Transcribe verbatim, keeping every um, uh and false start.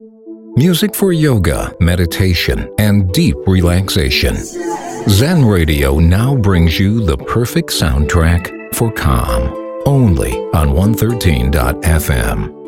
Music for yoga, meditation, and deep relaxation. Zen Radio now brings you the perfect soundtrack for calm. Only on one thirteen dot f m.